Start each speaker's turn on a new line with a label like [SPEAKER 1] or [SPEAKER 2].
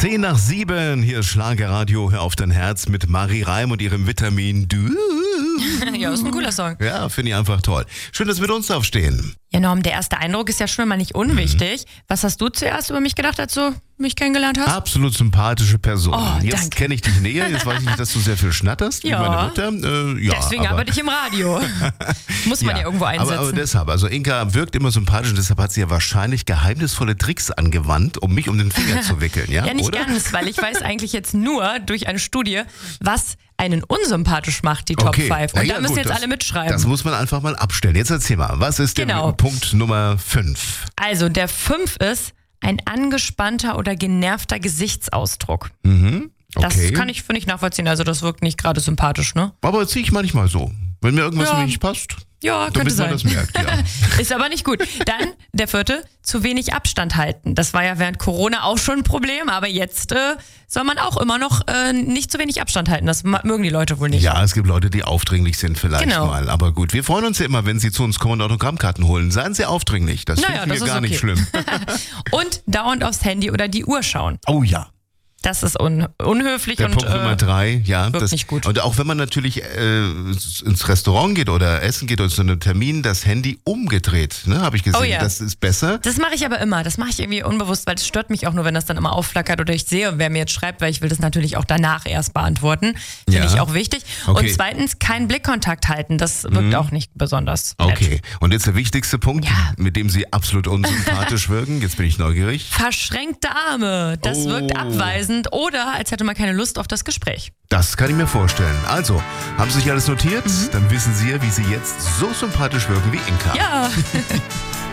[SPEAKER 1] 10 nach 7, hier ist Schlagerradio, hör auf dein Herz mit Marie Reim und ihrem Vitamin Du.
[SPEAKER 2] Ja, ist ein cooler Song.
[SPEAKER 1] Ja, finde ich einfach toll. Schön, dass wir mit uns aufstehen.
[SPEAKER 2] Ja, Norm, der erste Eindruck ist ja schon mal nicht unwichtig. Was hast du zuerst über mich gedacht, als du mich kennengelernt hast?
[SPEAKER 1] Absolut sympathische Person.
[SPEAKER 2] Oh,
[SPEAKER 1] jetzt
[SPEAKER 2] danke.
[SPEAKER 1] kenne ich dich näher, jetzt weiß ich nicht, dass du sehr viel schnatterst,
[SPEAKER 2] Ja.
[SPEAKER 1] wie meine Mutter.
[SPEAKER 2] Deswegen arbeite ich im Radio. Muss man ja irgendwo einsetzen.
[SPEAKER 1] Aber deshalb, also Inka wirkt immer sympathisch und deshalb hat sie ja wahrscheinlich geheimnisvolle Tricks angewandt, um mich um den Finger zu wickeln, ja?
[SPEAKER 2] Ja, nicht
[SPEAKER 1] oder?
[SPEAKER 2] ganz, weil ich weiß eigentlich jetzt nur durch eine Studie, was einen unsympathisch macht, die Top 5. Und
[SPEAKER 1] Na ja,
[SPEAKER 2] da müssen
[SPEAKER 1] gut,
[SPEAKER 2] jetzt
[SPEAKER 1] das-
[SPEAKER 2] alle mitschreiben.
[SPEAKER 1] Das muss man einfach mal abstellen. Jetzt erzähl mal, was ist
[SPEAKER 2] Genau.
[SPEAKER 1] denn Punkt Nummer 5?
[SPEAKER 2] Also der 5 ist ein angespannter oder genervter Gesichtsausdruck.
[SPEAKER 1] Okay.
[SPEAKER 2] Das finde ich nachvollziehen. Also das wirkt nicht gerade sympathisch, ne?
[SPEAKER 1] Aber ziehe ich manchmal so. Wenn mir irgendwas
[SPEAKER 2] Ja.
[SPEAKER 1] nicht passt,
[SPEAKER 2] Ja, könnte
[SPEAKER 1] damit man
[SPEAKER 2] sein.
[SPEAKER 1] das merkt, ja.
[SPEAKER 2] Ist aber nicht gut. Dann der 4, zu wenig Abstand halten. Das war ja während Corona auch schon ein Problem, aber jetzt soll man auch immer noch nicht zu wenig Abstand halten. Das mögen die Leute wohl nicht.
[SPEAKER 1] Ja, es gibt Leute, die aufdringlich sind vielleicht
[SPEAKER 2] Genau.
[SPEAKER 1] mal. Aber gut, wir freuen uns ja immer, wenn Sie zu uns kommen und Autogrammkarten holen. Seien Sie aufdringlich. Das
[SPEAKER 2] Naja,
[SPEAKER 1] finden wir
[SPEAKER 2] das ist
[SPEAKER 1] gar nicht
[SPEAKER 2] okay.
[SPEAKER 1] schlimm.
[SPEAKER 2] Und dauernd aufs Handy oder die Uhr schauen.
[SPEAKER 1] Oh ja.
[SPEAKER 2] Das ist unhöflich
[SPEAKER 1] Der
[SPEAKER 2] und
[SPEAKER 1] Punkt Nummer 3, ja.
[SPEAKER 2] wirkt nicht gut.
[SPEAKER 1] Und auch wenn man natürlich ins Restaurant geht oder essen geht oder zu einem Termin, das Handy umgedreht, ne, habe ich gesehen.
[SPEAKER 2] Oh ja.
[SPEAKER 1] Das ist besser.
[SPEAKER 2] das mache ich aber immer. Das mache ich irgendwie unbewusst, weil es stört mich auch nur, wenn das dann immer aufflackert oder ich sehe, wer mir jetzt schreibt, weil ich will das natürlich auch danach erst beantworten. Finde
[SPEAKER 1] Ja.
[SPEAKER 2] ich auch wichtig.
[SPEAKER 1] Okay.
[SPEAKER 2] Und zweitens, keinen Blickkontakt halten. Das wirkt auch nicht besonders nett.
[SPEAKER 1] Okay, und jetzt der wichtigste Punkt,
[SPEAKER 2] Ja.
[SPEAKER 1] mit dem Sie absolut unsympathisch wirken. Jetzt bin ich neugierig.
[SPEAKER 2] Verschränkte Arme. Das
[SPEAKER 1] Oh.
[SPEAKER 2] wirkt abweisend oder als hätte man keine Lust auf das Gespräch.
[SPEAKER 1] Das kann ich mir vorstellen. Also, haben Sie sich alles notiert? Dann wissen Sie ja, wie Sie jetzt so sympathisch wirken wie Inka.
[SPEAKER 2] Ja.